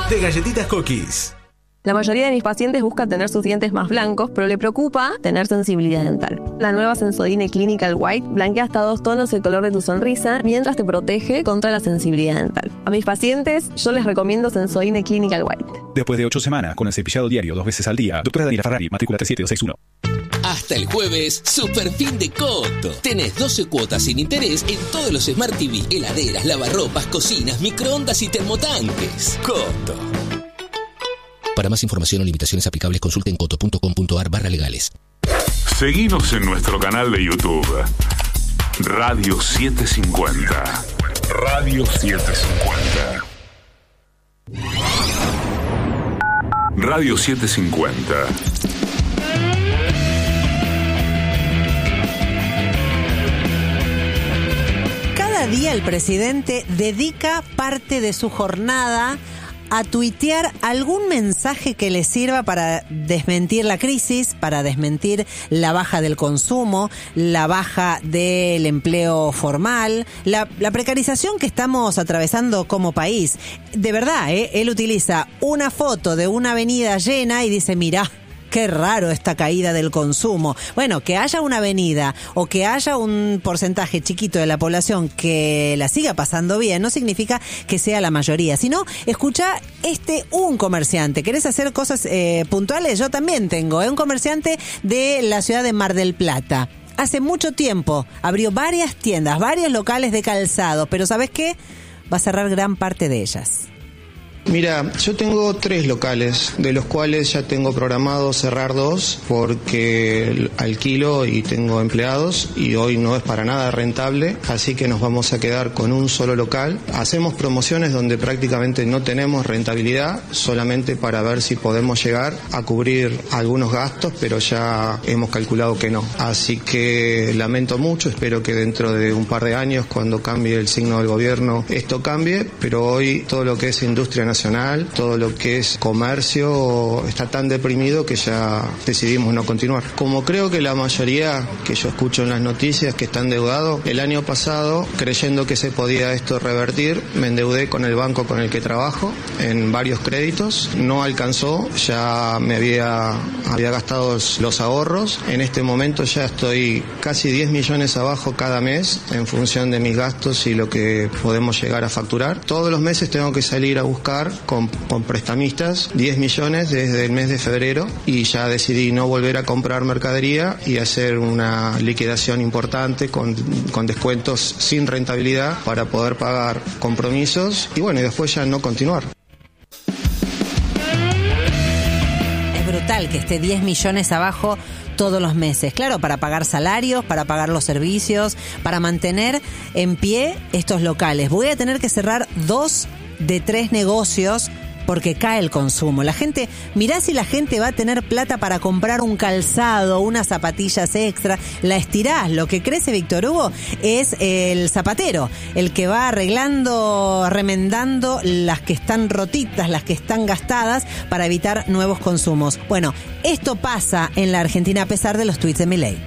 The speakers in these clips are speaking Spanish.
de Galletitas Cookies. La mayoría de mis pacientes busca tener sus dientes más blancos, pero le preocupa tener sensibilidad dental. La nueva Sensodyne Clinical White blanquea hasta 2 tonos el color de tu sonrisa mientras te protege contra la sensibilidad dental. A mis pacientes yo les recomiendo Sensodyne Clinical White. Después de 8 semanas con el cepillado diario 2 veces al día, doctora Daniela Ferrari, matrícula 37261. Hasta el jueves, super fin de Coto. Tenés 12 cuotas sin interés en todos los Smart TV, heladeras, lavarropas, cocinas, microondas y termotanques. Coto. Para más información o limitaciones aplicables, consulten coto.com.ar/legales. Seguinos en nuestro canal de YouTube. Radio 750. Radio 750. Radio 750. Cada día el presidente dedica parte de su jornada a tuitear algún mensaje que le sirva para desmentir la crisis, para desmentir la baja del consumo, la baja del empleo formal, la precarización que estamos atravesando como país. De verdad, él utiliza una foto de una avenida llena y dice, mirá, qué raro esta caída del consumo. Bueno, que haya una avenida o que haya un porcentaje chiquito de la población que la siga pasando bien no significa que sea la mayoría. Sino, escucha un comerciante. ¿Querés hacer cosas puntuales? Yo también tengo. Un comerciante de la ciudad de Mar del Plata. Hace mucho tiempo abrió varias tiendas, varios locales de calzado, pero ¿sabés qué? Va a cerrar gran parte de ellas. Mira, yo tengo 3 locales, de los cuales ya tengo programado cerrar 2 porque alquilo y tengo empleados y hoy no es para nada rentable, así que nos vamos a quedar con un solo local. Hacemos promociones donde prácticamente no tenemos rentabilidad, solamente para ver si podemos llegar a cubrir algunos gastos, pero ya hemos calculado que no. Así que lamento mucho, espero que dentro de un par de años, cuando cambie el signo del gobierno, esto cambie, pero hoy todo lo que es industria nacional, todo lo que es comercio está tan deprimido que ya decidimos no continuar. Como creo que la mayoría que yo escucho en las noticias que está endeudado, el año pasado, creyendo que se podía esto revertir, me endeudé con el banco con el que trabajo en varios créditos, no alcanzó, ya me había gastado los ahorros, en este momento ya estoy casi 10 millones abajo cada mes en función de mis gastos y lo que podemos llegar a facturar. Todos los meses tengo que salir a buscar con prestamistas 10 millones desde el mes de febrero y ya decidí no volver a comprar mercadería y hacer una liquidación importante con descuentos sin rentabilidad para poder pagar compromisos y bueno, y después ya no continuar. Es brutal que esté 10 millones abajo todos los meses. Claro, para pagar salarios, para pagar los servicios, para mantener en pie estos locales. Voy a tener que cerrar 2 de 3 negocios porque cae el consumo. La gente, mirá si la gente va a tener plata para comprar un calzado, unas zapatillas extra, la estirás. Lo que crece Víctor Hugo es el zapatero, el que va arreglando, remendando las que están rotitas, las que están gastadas para evitar nuevos consumos. Bueno, esto pasa en la Argentina a pesar de los tuits de Milei.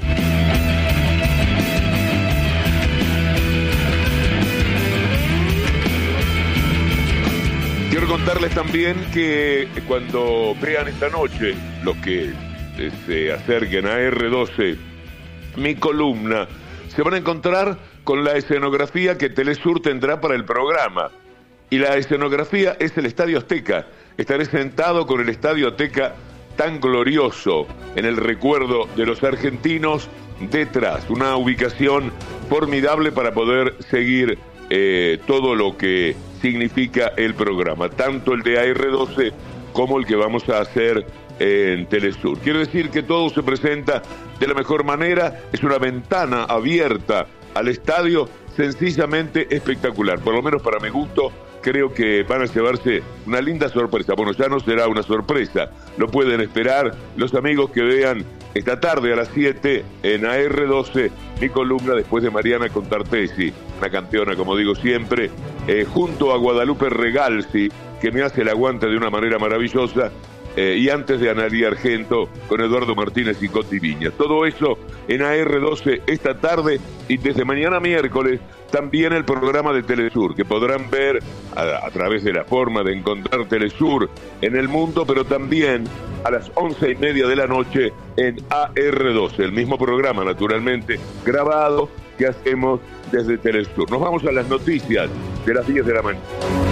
Quiero contarles también que cuando vean esta noche, los que se acerquen a R12, mi columna, se van a encontrar con la escenografía que Telesur tendrá para el programa. Y la escenografía es el Estadio Azteca. Estaré sentado con el Estadio Azteca tan glorioso en el recuerdo de los argentinos detrás. Una ubicación formidable para poder seguir todo lo que significa el programa, tanto el de AR12 como el que vamos a hacer en Telesur. Quiero decir que todo se presenta de la mejor manera, es una ventana abierta al estadio sencillamente espectacular, por lo menos para mi gusto. Creo que van a llevarse una linda sorpresa. Bueno, ya no será una sorpresa, lo pueden esperar los amigos que vean esta tarde a las 7 en AR12 mi columna después de Mariana Contartesi, una campeona como digo siempre, junto a Guadalupe Regalsi, que me hace el aguante de una manera maravillosa, y antes de Analía Argento con Eduardo Martínez y Coti Viñas. Todo eso en AR12 esta tarde y desde mañana miércoles también el programa de Telesur, que podrán ver a través de la forma de encontrar Telesur en el mundo, pero también a las 11:30 de la noche en AR12, el mismo programa naturalmente grabado que hacemos desde Telesur. Nos vamos a las noticias de las 10 de la mañana.